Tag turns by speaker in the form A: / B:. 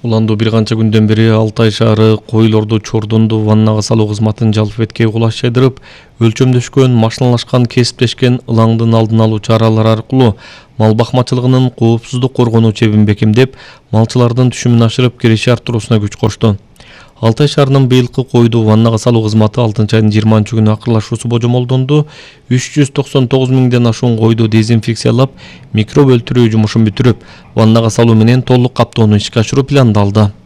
A: Уланду бир канча күндөн бери Алтай шаары койлорду чордонду ваннага салуу кызматын жалпы бетке кулаш жайдырып, өлчөмдөшкөн, машиналашкан, кесиптешкен ылаңдын алдын алуу чаралары аркылуу мал бакмачылыгынын коопсуздук коргонуу чебин бекемдеп, малчылардын түшүмүн ашырып, киреше арттыруусуна күч кошту. Алтай шаарынын быйылкы койду ваннага салуу кызматы 6-айдын 20-күнү акырлашуусу божомолдонду. 399 миңден ашуун койду дезинфекциялап, микроб өлтүрүү жумушун бүтүрүп, ваннага салуу менен толук каптоону ишке ашыруу пландалды.